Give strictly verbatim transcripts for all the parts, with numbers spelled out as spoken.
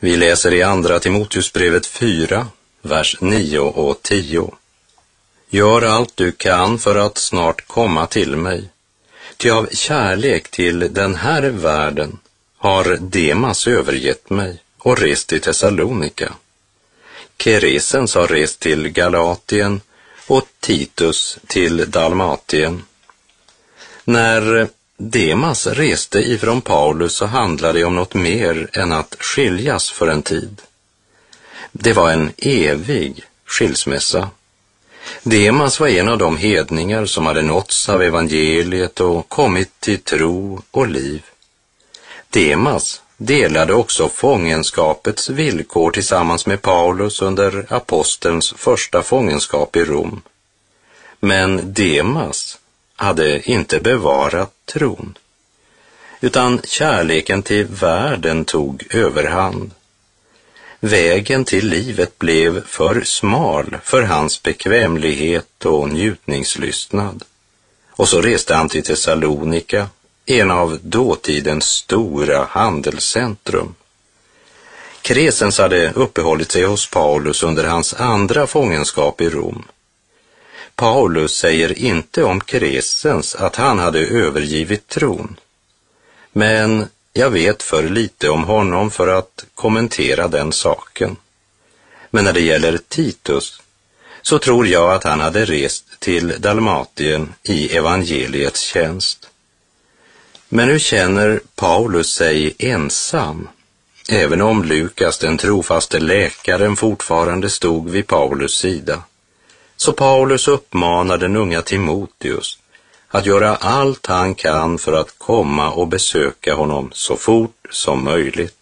Vi läser i andra Timoteusbrevet fyra, vers nio och tio. Gör allt du kan för att snart komma till mig. Ty av kärlek till den här världen har Demas övergett mig och rest till Thessalonika. Keresens har rest till Galatien och Titus till Dalmatien. När Demas reste ifrån Paulus så handlade det om något mer än att skiljas för en tid. Det var en evig skilsmässa. Demas var en av de hedningar som hade nåtts av evangeliet och kommit till tro och liv. Demas delade också fångenskapets villkor tillsammans med Paulus under apostelns första fångenskap i Rom. Men Demas hade inte bevarat tron, utan kärleken till världen tog överhand. Vägen till livet blev för smal för hans bekvämlighet och njutningslystnad. Och så reste han till Thessalonika, en av dåtidens stora handelscentrum. Kresens hade uppehållit sig hos Paulus under hans andra fångenskap i Rom. Paulus säger inte om Kresens att han hade övergivit tron. Men jag vet för lite om honom för att kommentera den saken. Men när det gäller Titus så tror jag att han hade rest till Dalmatien i evangeliets tjänst. Men nu känner Paulus sig ensam, även om Lukas, den trofaste läkaren, fortfarande stod vid Paulus sida. Så Paulus uppmanar den unga Timoteus att göra allt han kan för att komma och besöka honom så fort som möjligt.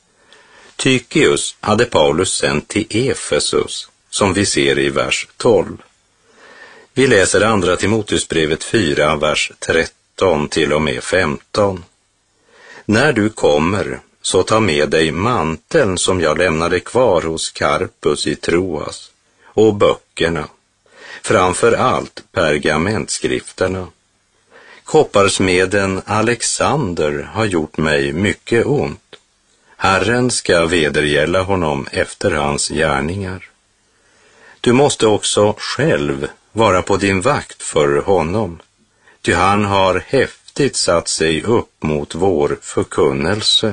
Tychius hade Paulus sänt till Efesus, som vi ser i vers tolv. Vi läser andra Timoteusbrevet fyra, vers tretton till och med femton. När du kommer, så ta med dig manteln som jag lämnade kvar hos Karpus i Troas, och böckerna, framför allt pergamentskrifterna. Kopparsmeden Alexander har gjort mig mycket ont. Herren ska vedergälla honom efter hans gärningar. Du måste också själv vara på din vakt för honom, ty han har häftigt satt sig upp mot vår förkunnelse.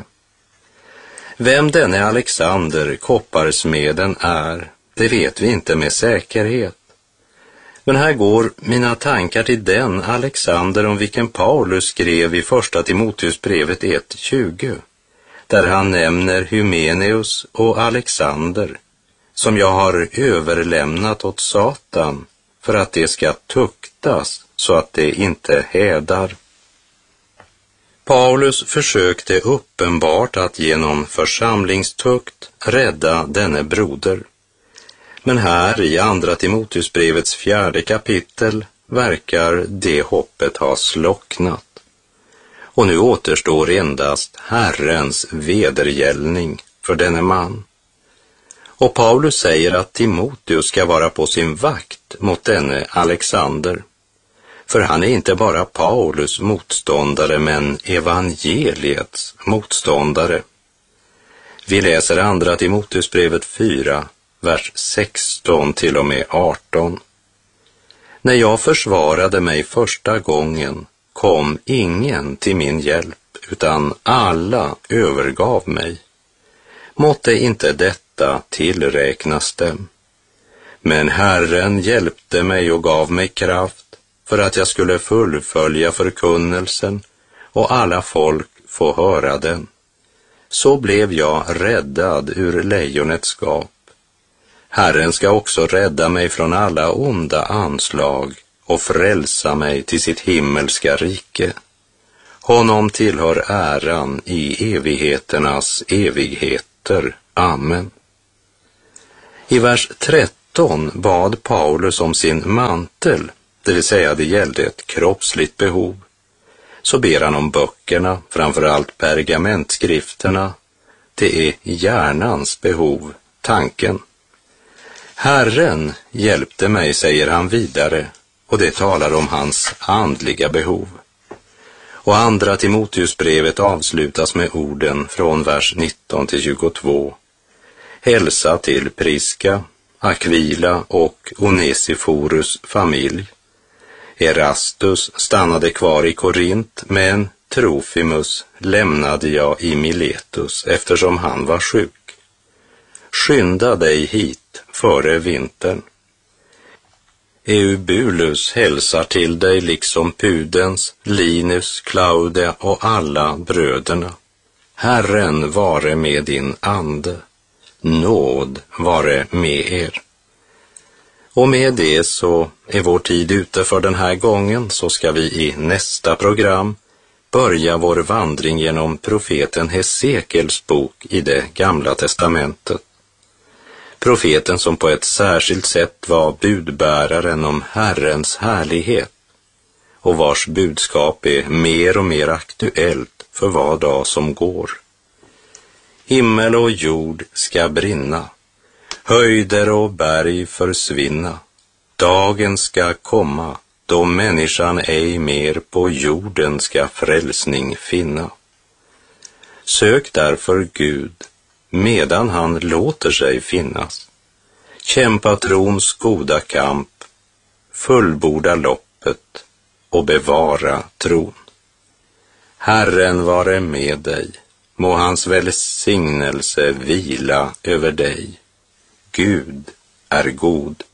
Vem denne Alexander, kopparsmeden, är, det vet vi inte med säkerhet. Men här går mina tankar till den Alexander om vilken Paulus skrev i första Timoteusbrevet ett tjugo, där han nämner Hymeneus och Alexander, som jag har överlämnat åt Satan för att det ska tuktas så att det inte hädar. Paulus försökte uppenbart att genom församlingstukt rädda denne broder. Men här i andra Timoteusbrevets fjärde kapitel verkar det hoppet ha slocknat. Och nu återstår endast Herrens vedergällning för denne man. Och Paulus säger att Timoteus ska vara på sin vakt mot denne Alexander. För han är inte bara Paulus motståndare, men evangeliets motståndare. Vi läser andra Timoteusbrevet fyra, vers sexton till och med arton. När jag försvarade mig första gången kom ingen till min hjälp, utan alla övergav mig. Måtte inte detta tillräknas dem. Men Herren hjälpte mig och gav mig kraft för att jag skulle fullfölja förkunnelsen och alla folk få höra den. Så blev jag räddad ur lejonets gap. Herren ska också rädda mig från alla onda anslag och frälsa mig till sitt himmelska rike. Honom tillhör äran i evigheternas evigheter. Amen. I vers tretton bad Paulus om sin mantel, det vill säga det gällde ett kroppsligt behov. Så ber han om böckerna, framförallt pergamentskrifterna. Det är hjärnans behov, tanken. Herren hjälpte mig, säger han vidare, och det talar om hans andliga behov. Och andra Timoteusbrevet avslutas med orden från vers nitton till tjugotvå Hälsa till Priska, Aquila och Onesiforus familj. Erastus stannade kvar i Korint, men Trofimus lämnade jag i Miletus eftersom han var sjuk. Skynda dig hit före vintern. Eubulus hälsar till dig liksom Pudens, Linus, Claudia och alla bröderna. Herren vare med din ande. Nåd vare med er. Och med det så är vår tid ute för den här gången, så ska vi i nästa program börja vår vandring genom profeten Hesekiels bok i det gamla testamentet. Profeten som på ett särskilt sätt var budbäraren om Herrens härlighet och vars budskap är mer och mer aktuellt för var dag som går. Himmel och jord ska brinna, höjder och berg försvinna. Dagen ska komma då människan ej mer på jorden ska frälsning finna. Sök därför Gud medan han låter sig finnas. Kämpa trons goda kamp, fullborda loppet och bevara tron. Herren vare med dig, må hans välsignelse vila över dig. Gud är god.